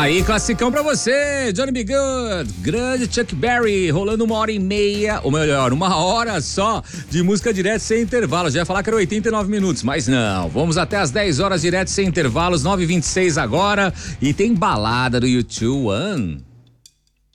Aí, classicão pra você, Johnny B. Good, grande Chuck Berry, rolando 1h30, ou melhor, 1 hora só de música direto sem intervalos. Já ia falar que era 89 minutos, mas não, vamos até as 10 horas direto sem intervalos, 9h26 agora, e tem balada do U2, One.